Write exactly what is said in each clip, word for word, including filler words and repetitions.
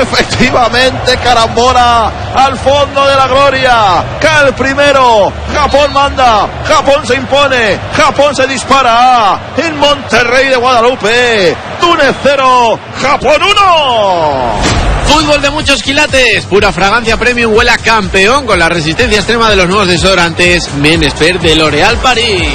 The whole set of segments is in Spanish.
efectivamente, carambola al fondo de la gloria. Cae el primero. Japón manda. Japón se impone. Japón se dispara. En Monterrey de Guadalupe. Túnez cero. Japón uno. Fútbol de muchos quilates, pura fragancia premium, huele a campeón con la resistencia extrema de los nuevos desodorantes Men Expert de L'Oréal París.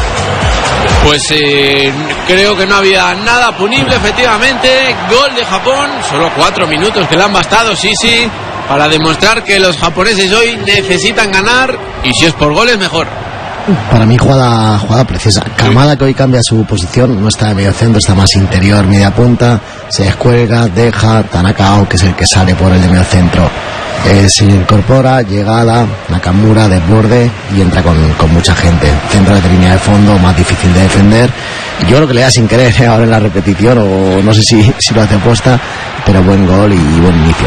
Pues eh, creo que no había nada punible, efectivamente. Gol de Japón, solo cuatro minutos que le han bastado, sí, sí, para demostrar que los japoneses hoy necesitan ganar, y si es por goles, mejor. Para mí jugada, jugada precisa. Kamada, que hoy cambia su posición, no está de medio centro, está más interior, media punta, se descuelga, deja, Tanaka, que es el que sale por el de medio centro, eh, se incorpora, llegada, Nakamura, desborde y entra con, con mucha gente. Centro de línea de fondo, más difícil de defender. Yo creo que le da sin querer eh, ahora en la repetición, o no sé si, si lo hace aposta, pero buen gol y, y buen inicio.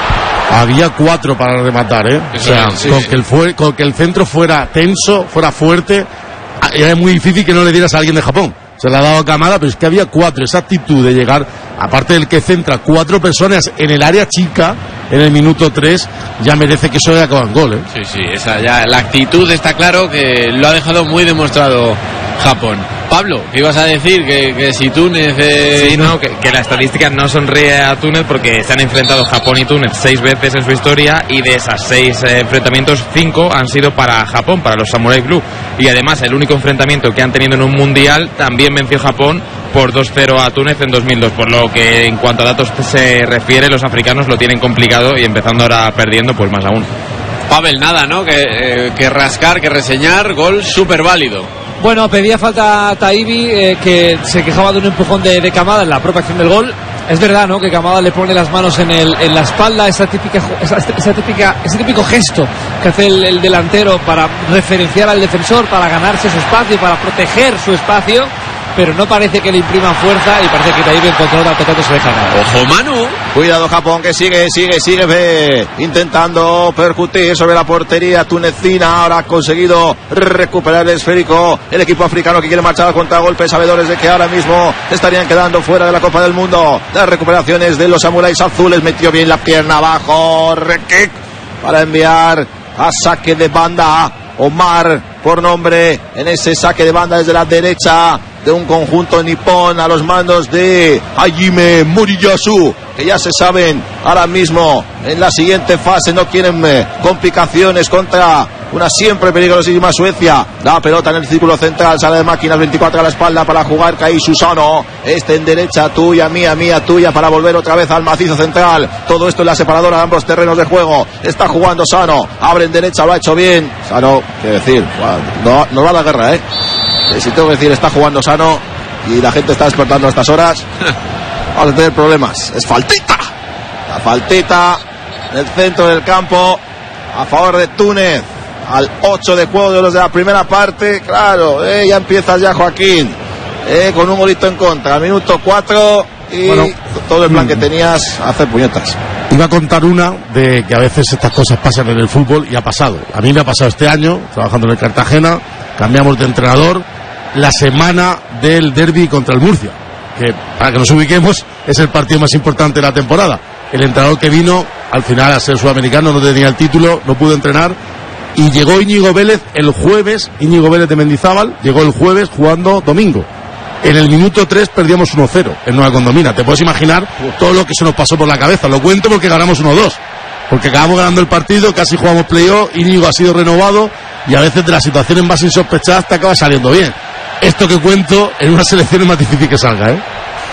Había cuatro para rematar, ¿eh? O sea, sí, con, sí. Que el fue, con que el centro fuera tenso, fuera fuerte, era muy difícil que no le dieras a alguien de Japón. Se le ha dado a Kamada, pero es que había cuatro. Esa actitud de llegar, aparte del que centra cuatro personas en el área chica, en el minuto tres, ya merece que eso haya acabado en gol, ¿eh? Sí, sí, esa ya, la actitud está claro que lo ha dejado muy demostrado Japón. Pablo, ¿qué ibas a decir? Que, que si Túnez... Eh... Sí, no, que, que la estadística no sonríe a Túnez porque se han enfrentado Japón y Túnez seis veces en su historia, y de esas seis eh, enfrentamientos, cinco han sido para Japón, para los Samurai Blue. Y además el único enfrentamiento que han tenido en un mundial también venció Japón por dos cero a Túnez en dos mil dos, por lo que en cuanto a datos se refiere, los africanos lo tienen complicado, y empezando ahora perdiendo, pues más aún. Pavel, nada, ¿no? Que, eh, que rascar, que reseñar, gol súper válido. Bueno, pedía falta a Taibi, eh, que se quejaba de un empujón de, de Kamada en la propia acción del gol. Es verdad, ¿no?, que Kamada le pone las manos en, el, en la espalda, esa típica, esa, esa típica, ese típico gesto que hace el, el delantero para referenciar al defensor, para ganarse su espacio, para proteger su espacio, pero no parece que le imprima fuerza, y parece que Taibi en control al total se deja ganar. ¡Ojo, Manu! Cuidado Japón, que sigue, sigue, sigue ve, intentando percutir sobre la portería tunecina. Ahora ha conseguido recuperar el esférico el equipo africano, que quiere marchar a contragolpe, sabedores de que ahora mismo estarían quedando fuera de la Copa del Mundo. Las recuperaciones de los samuráis azules, metió bien la pierna abajo, rekick para enviar a saque de banda. Omar por nombre en ese saque de banda desde la derecha de un conjunto nipón a los mandos de Hajime Moriyasu, que ya se saben ahora mismo en la siguiente fase no quieren eh, complicaciones contra una siempre peligrosísima Suecia. La pelota en el círculo central, sale de máquinas, veinticuatro a la espalda para jugar Kai Susano, este en derecha, tuya, mía, mía, tuya, para volver otra vez al macizo central. Todo esto en la separadora de ambos terrenos de juego. Está jugando Sano, abre en derecha, lo ha hecho bien Sano, qué decir, no, no va a la guerra, eh si tengo que decir, está jugando Sano y la gente está despertando a estas horas, vamos a tener problemas. Es faltita, la faltita en el centro del campo a favor de Túnez, al ocho de juego de los de la primera parte. Claro, eh, ya empiezas ya, Joaquín, eh, con un golito en contra, minuto cuatro, y bueno, todo el plan que tenías a hacer puñetas. Iba a contar una de que a veces estas cosas pasan en el fútbol, y ha pasado. A mí me ha pasado este año, trabajando en el Cartagena, cambiamos de entrenador la semana del derbi contra el Murcia, que, para que nos ubiquemos, es el partido más importante de la temporada. El entrenador que vino, al final, a ser sudamericano, no tenía el título, no pudo entrenar, y llegó Íñigo Vélez el jueves, Íñigo Vélez de Mendizábal, llegó el jueves jugando domingo. En el minuto tres perdíamos uno cero en Nueva Condomina. Te puedes imaginar todo lo que se nos pasó por la cabeza. Lo cuento porque ganamos uno dos, porque acabamos ganando el partido, casi jugamos playoff, Íñigo ha sido renovado, y a veces de las situaciones más insospechadas te acaba saliendo bien. Esto que cuento en una selección es más difícil que salga, ¿eh?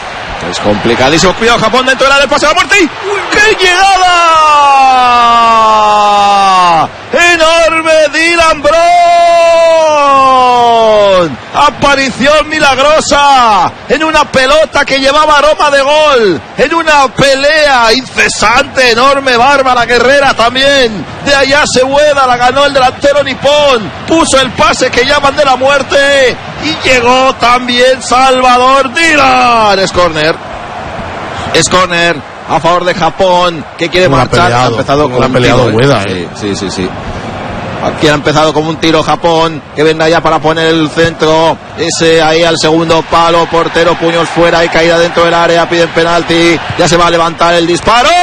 Es complicadísimo. Cuidado, Japón dentro de la del pase a la muerte. ¡Qué llegada! ¡Enorme Dylan Brown! Aparición milagrosa en una pelota que llevaba aroma de gol, en una pelea incesante, enorme, bárbara, guerrera también. De allá se Ueda, la ganó el delantero nipón, puso el pase que llaman de la muerte, y llegó también Salvador Dylan. Es córner. Es córner a favor de Japón, que quiere como marchar. Peleado, ha empezado como con ha peleado tiro, Ueda, eh. Sí, sí, sí, sí. Aquí ha empezado como un tiro Japón, que vendrá ya para poner el centro, ese ahí al segundo palo, portero, puños fuera y caída dentro del área, piden penalti, ya se va a levantar el disparo.